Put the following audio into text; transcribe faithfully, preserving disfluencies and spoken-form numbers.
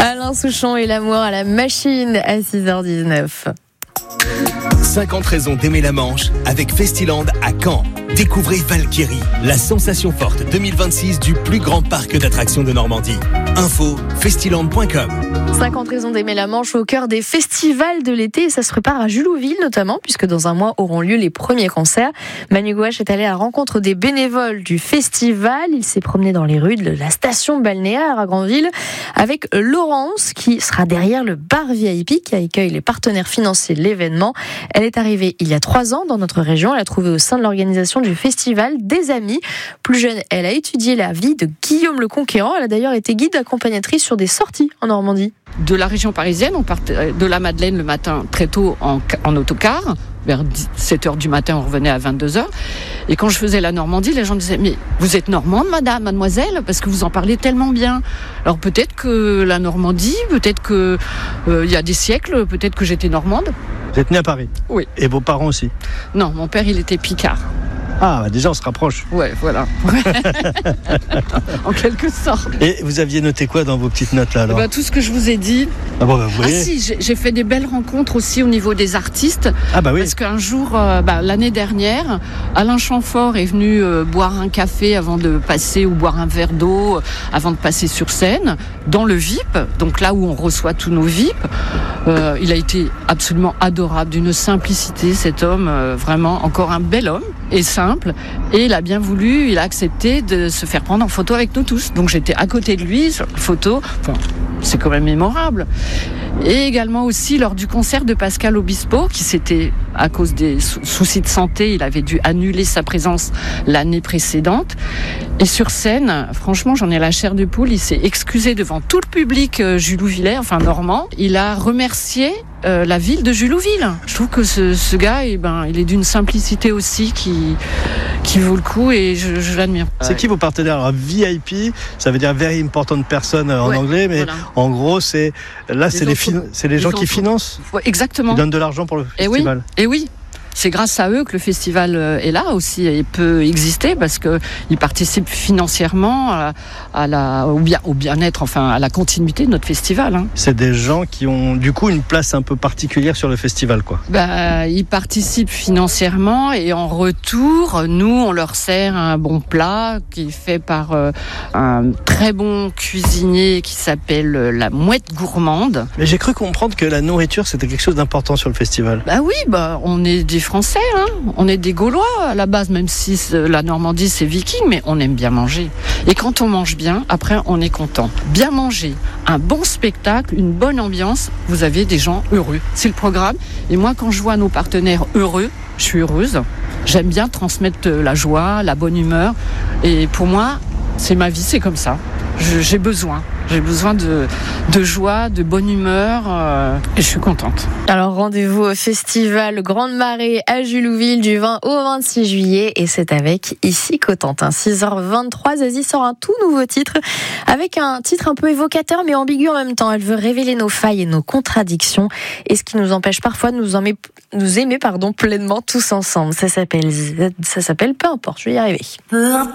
Alain Souchon et l'amour à la machine à six heures dix-neuf. cinquante raisons d'aimer la Manche avec Festiland à Caen. Découvrez Valkyrie, la sensation forte deux mille vingt-six du plus grand parc d'attractions de Normandie. Info festiland point com. cinquante raisons d'aimer la Manche au cœur des festivals de l'été. Et ça se prépare à Julouville notamment, puisque dans un mois auront lieu les premiers concerts. Manu Gouache est allé à la rencontre des bénévoles du festival. Il s'est promené dans les rues de la station balnéaire à Granville avec Laurence, qui sera derrière le bar V I P qui accueille les partenaires financiers de l'événement. Elle est arrivée il y a trois ans dans notre région. Elle a trouvé au sein de l'organisation du festival des amis. Plus jeune, elle a étudié la vie de Guillaume le Conquérant. Elle a d'ailleurs été guide accompagnatrice sur des sorties en Normandie. De la région parisienne, on partait de la Madeleine le matin très tôt en, en autocar. Vers sept heures du matin, on revenait à vingt-deux heures. Et quand je faisais la Normandie, les gens disaient « Mais vous êtes normande, madame, mademoiselle, parce que vous en parlez tellement bien. » Alors peut-être que la Normandie, peut-être que euh, il y a des siècles, peut-être que j'étais normande. Vous êtes né à Paris ? Oui. Et vos parents aussi ? Non, mon père, il était picard. Ah, bah déjà, on se rapproche. Ouais, voilà. En quelque sorte. Et vous aviez noté quoi dans vos petites notes là alors ? Bah, tout ce que je vous ai dit. Ah bon, bah, vous voyez. Ah si, j'ai, j'ai fait des belles rencontres aussi au niveau des artistes. Ah bah oui. Parce qu'un jour, euh, bah, l'année dernière, Alain Chamfort est venu euh, boire un café avant de passer, ou boire un verre d'eau euh, avant de passer sur scène, dans le V I P, donc là où on reçoit tous nos V I P. Euh, il a été absolument adorable, d'une simplicité, cet homme, euh, vraiment encore un bel homme, et simple. Et il a bien voulu, il a accepté de se faire prendre en photo avec nous tous. Donc j'étais à côté de lui sur la photo. Enfin, c'est quand même mémorable. Et également aussi lors du concert de Pascal Obispo, qui s'était, à cause des sou- soucis de santé, il avait dû annuler sa présence l'année précédente. Et sur scène, franchement, j'en ai la chair de poule. Il s'est excusé devant tout le public euh, julouvillais, enfin normand. Il a remercié euh, la ville de Julouville. Je trouve que ce, ce gars, eh ben, il est d'une simplicité aussi qui, qui vaut le coup, et je, je l'admire. C'est Ouais. qui vos partenaires ? Alors, V I P, ça veut dire Very Important Person en Ouais, anglais, mais voilà. en gros, c'est là, Les c'est les, entrep- fin- c'est les les gens qui entrep- financent, Ouais, exactement. qui donnent de l'argent pour le Et oui, festival. et oui. C'est grâce à eux que le festival est là aussi et peut exister, parce qu'ils participent financièrement à, à la, au, bien, au bien-être, enfin à la continuité de notre festival. Hein. C'est des gens qui ont du coup une place un peu particulière sur le festival, quoi. Bah, ils participent financièrement, et en retour, nous, on leur sert un bon plat qui est fait par euh, un très bon cuisinier qui s'appelle euh, la Mouette Gourmande. Mais j'ai cru comprendre que la nourriture, c'était quelque chose d'important sur le festival. Bah oui, bah on est des Français, hein. On est des Gaulois à la base, même si la Normandie c'est viking, mais on aime bien manger. Et quand on mange bien, après on est content. Bien manger, un bon spectacle, une bonne ambiance, vous avez des gens heureux. C'est le programme. Et moi, quand je vois nos partenaires heureux, je suis heureuse. J'aime bien transmettre la joie, la bonne humeur. Et pour moi, c'est ma vie, c'est comme ça. Je, j'ai besoin. J'ai besoin de, de joie, de bonne humeur, euh, et je suis contente. Alors rendez-vous au festival Grande Marée à Julouville du vingt au vingt-six juillet, et c'est avec Ici Cotentin. six heures vingt-trois, Zazie sort un tout nouveau titre, avec un titre un peu évocateur mais ambigu en même temps. Elle veut révéler nos failles et nos contradictions, et ce qui nous empêche parfois de nous aimer, nous aimer pardon, pleinement tous ensemble. Ça s'appelle, ça s'appelle Peu importe, je vais y arriver.